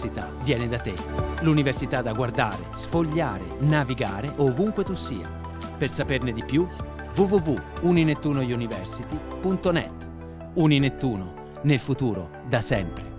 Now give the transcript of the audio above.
l'università viene da te. L'università da guardare, sfogliare, navigare ovunque tu sia. Per saperne di più, www.uninettunouniversity.net. Uninettuno, nel futuro, da sempre.